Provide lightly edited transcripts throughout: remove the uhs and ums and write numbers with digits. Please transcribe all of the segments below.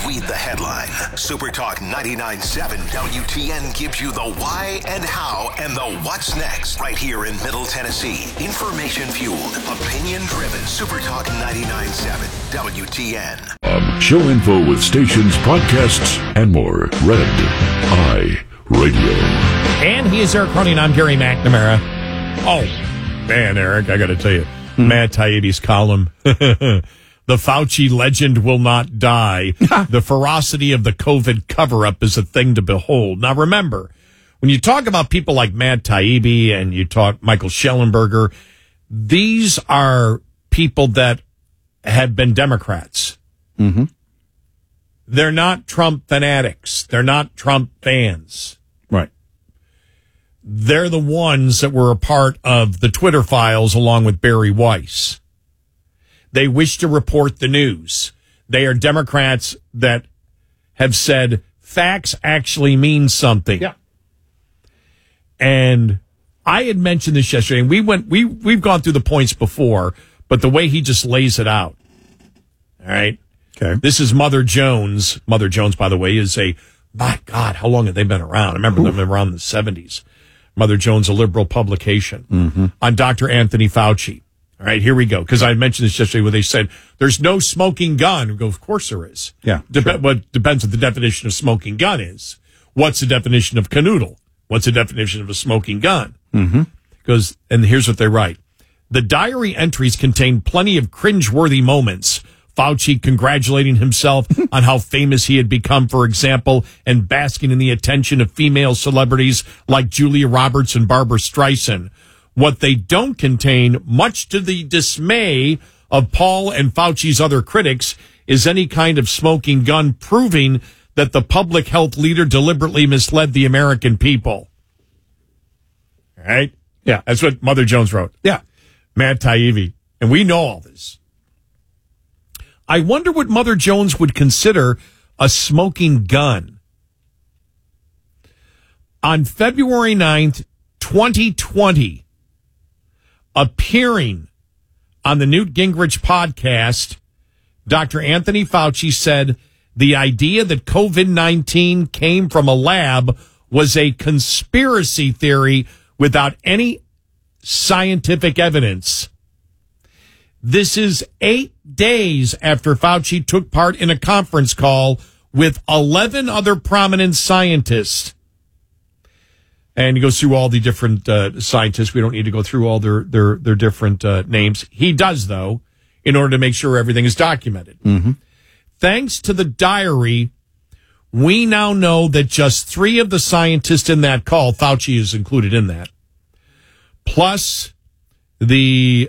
Read the headline. Supertalk 99.7 WTN gives you the why and how and the what's next right here in Middle Tennessee. Information-fueled, opinion-driven. Supertalk 99.7 WTN. Show info with stations, podcasts, and more. Red Eye Radio. And he is Eric Cronin. I'm Gary McNamara. Oh, man, Eric, I got to tell you, Matt Taibbi's column. The Fauci legend will not die. The ferocity of the COVID cover-up is a thing to behold. Now, remember, when you talk about people like Matt Taibbi and you talk Michael Schellenberger, these are people that have been Democrats. Mm-hmm. They're not Trump fanatics. They're not Trump fans. Right. They're the ones that were a part of the Twitter files along with Barry Weiss. They wish to report the news. They are Democrats that have said facts actually mean something. Yeah. And I had mentioned this yesterday, and we've gone through the points before, but the way he just lays it out. All right. Okay. This is Mother Jones. Mother Jones, by the way, is my God, how long have they been around? I remember them around the 70s. Mother Jones, a liberal publication on Dr. Anthony Fauci. All right, here we go. Because I mentioned this yesterday where they said there's no smoking gun. We go, of course there is. Yeah. What depends what the definition of smoking gun is. What's the definition of canoodle? What's the definition of a smoking gun? Because, and here's what they write. The diary entries contain plenty of cringeworthy moments. Fauci congratulating himself on how famous he had become, for example, and basking in the attention of female celebrities like Julia Roberts and Barbara Streisand. What they don't contain, much to the dismay of Paul and Fauci's other critics, is any kind of smoking gun proving that the public health leader deliberately misled the American people. All right? Yeah. That's what Mother Jones wrote. Yeah. Matt Taibbi. And we know all this. I wonder what Mother Jones would consider a smoking gun. On February 9th, 2020, appearing on the Newt Gingrich podcast, Dr. Anthony Fauci said the idea that COVID-19 came from a lab was a conspiracy theory without any scientific evidence. This is 8 days after Fauci took part in a conference call with 11 other prominent scientists. And he goes through all the different scientists. We don't need to go through all their different names. He does, though, in order to make sure everything is documented. Thanks to the diary, we now know that just 3 of the scientists in that call, Fauci is included in that, plus the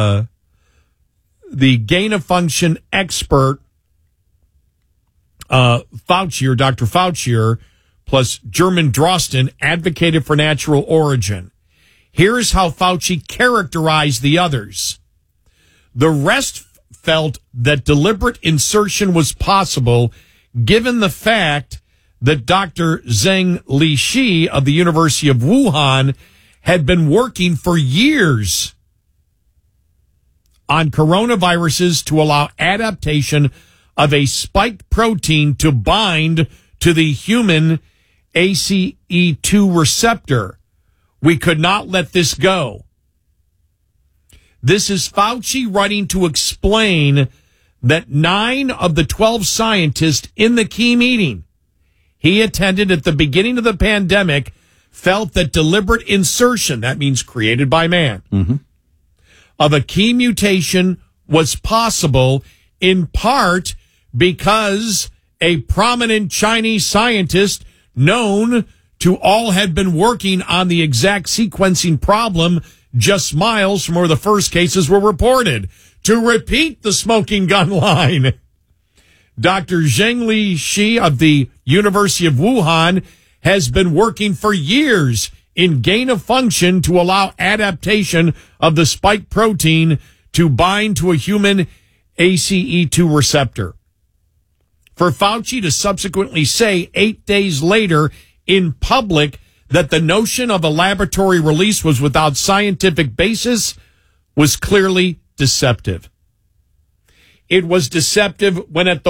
gain-of-function expert, Fauci, or Dr. Fauci, plus German Drosten, advocated for natural origin. Here's how Fauci characterized the others. The rest felt that deliberate insertion was possible given the fact that Dr. Zheng Lishi of the University of Wuhan had been working for years on coronaviruses to allow adaptation of a protein to bind to the human ACE2 receptor. We could not let this go. This is Fauci writing to explain that 9 of the 12 scientists in the key meeting he attended at the beginning of the pandemic felt that deliberate insertion, that means created by man, of a key mutation was possible, in part because a prominent Chinese scientist known to all had been working on the exact sequencing problem just miles from where the first cases were reported. To repeat the smoking gun line, Dr. Zheng Lishi of the University of Wuhan has been working for years in gain of function to allow adaptation of the spike protein to bind to a human ACE2 receptor. For Fauci to subsequently say 8 days later in public that the notion of a laboratory release was without scientific basis was clearly deceptive. It was deceptive when at the